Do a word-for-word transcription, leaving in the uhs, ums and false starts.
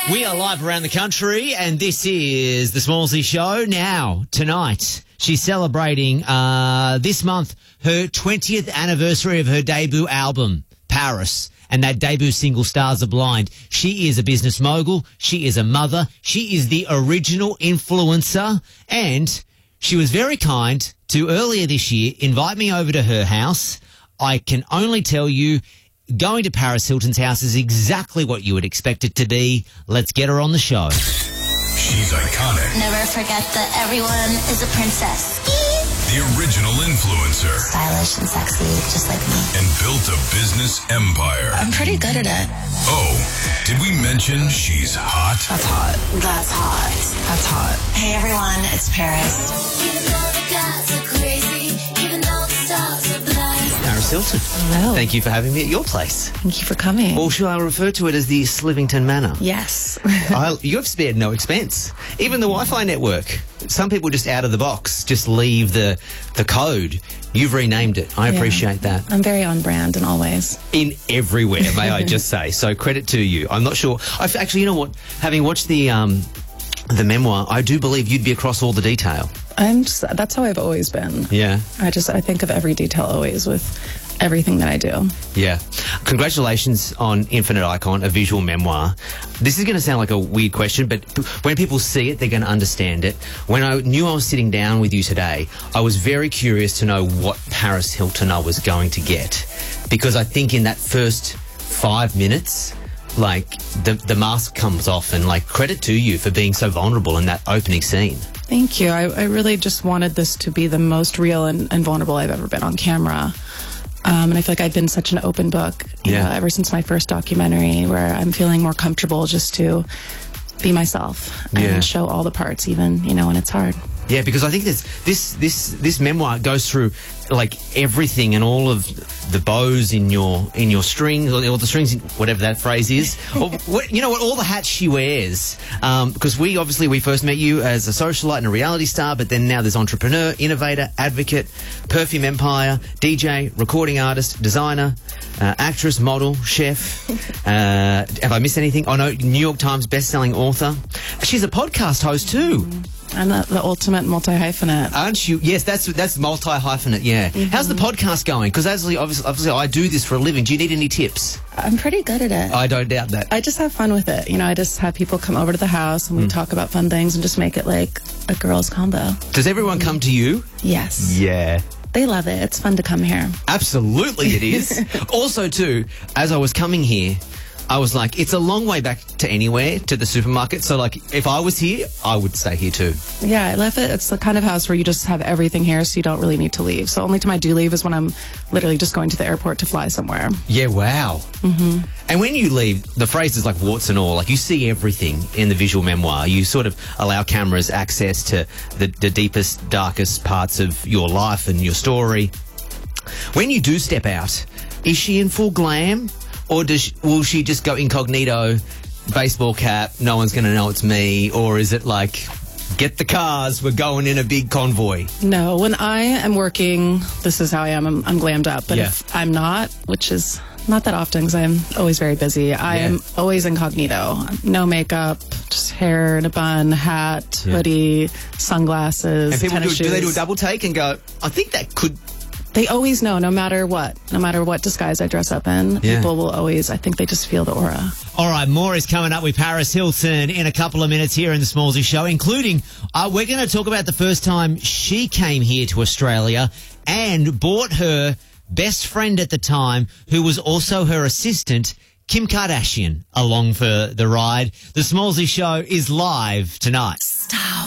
We are live around the country, and this is the Smallsy Show. Now, tonight, she's celebrating uh, this month her twentieth anniversary of her debut album, Paris, and that debut single, Stars Are Blind. She is a business mogul. She is a mother. She is the original influencer, and she was very kind to, earlier this year, invite me over to her house. I can only tell you, going to Paris Hilton's house is exactly what you would expect it to be. Let's get her on the show. She's iconic. Never forget that everyone is a princess. The original influencer. Stylish and sexy, just like me. And built a business empire. I'm pretty good at it. Oh, did we mention she's hot? That's hot. That's hot. That's hot. Hey everyone, it's Paris. Even though the gods are crazy, even though the stars are blind. Paris Hilton. Hello. Thank you for having me at your place. Thank you for coming. Or shall I refer to it as the Slivington Manor? Yes. I, you have spared no expense. Even the Wi-Fi network. Some people just out of the box just leave the the code. You've renamed it. I Yeah. appreciate that. I'm very on brand in all ways. In everywhere, may I just say. So credit to you. I'm not sure. I've actually, you know what? Having watched the um, the memoir, I do believe you'd be across all the detail. I'm just, that's how I've always been. Yeah. I just, I think of every detail always with everything that I do. Yeah. Congratulations on Infinite Icon, a visual memoir. This is going to sound like a weird question, but when people see it, they're going to understand it. When I knew I was sitting down with you today, I was very curious to know what Paris Hilton I was going to get. Because I think in that first five minutes, like, the, the mask comes off, and, like, credit to you for being so vulnerable in that opening scene. Thank you. I, I really just wanted this to be the most real and, and vulnerable I've ever been on camera. Um, and I feel like I've been such an open book, you Yeah. know, ever since my first documentary, where I'm feeling more comfortable just to be myself and Yeah. show all the parts, even, you know, when it's hard. Yeah, because I think this this this this memoir goes through like everything and all of the bows in your in your strings, or, or the strings, in, whatever that phrase is. Or what, you know what? All the hats she wears. Um, because we obviously we first met you as a socialite and a reality star, but then now there's entrepreneur, innovator, advocate, perfume empire, D J, recording artist, designer, uh, actress, model, chef. Uh, have I missed anything? Oh no, New York Times best-selling author. She's a podcast host too. I'm the, the ultimate multi-hyphenate. Aren't you? Yes, that's that's multi-hyphenate, yeah. Mm-hmm. How's the podcast going? Because obviously, obviously, obviously, I do this for a living. Do you need any tips? I'm pretty good at it. I don't doubt that. I just have fun with it. You know, I just have people come over to the house and we Mm. talk about fun things and just make it like a girls' combo. Does everyone come to you? Yes. Yeah. They love it. It's fun to come here. Absolutely it is. Also, too, as I was coming here, I was like, it's a long way back to anywhere, to the supermarket. So, like, if I was here, I would stay here too. Yeah, I love it. It's the kind of house where you just have everything here so you don't really need to leave. So only time I do leave is when I'm literally just going to the airport to fly somewhere. Yeah, wow. Mm-hmm. And when you leave, the phrase is like warts and all. Like, you see everything in the visual memoir. You sort of allow cameras access to the, the deepest, darkest parts of your life and your story. When you do step out, is she in full glam? Or does she, will she just go incognito, baseball cap, no one's going to know it's me? Or is it like, get the cars, we're going in a big convoy? No, when I am working, this is how I am. I'm, I'm glammed up. But Yeah. if I'm not, which is not that often because I'm always very busy, I Yeah. am always incognito. No makeup, just hair in a bun, hat, Yeah. hoodie, sunglasses, And people do, tennis do they do a shoes. double take and go, I think that could... They always know, no matter what, no matter what disguise I dress up in, Yeah. people will always, I think they just feel the aura. All right, more is coming up with Paris Hilton in a couple of minutes here in the Smallsy Show, including uh, we're going to talk about the first time she came here to Australia and brought her best friend at the time, who was also her assistant, Kim Kardashian, along for the ride. The Smallsy Show is live tonight. Stop.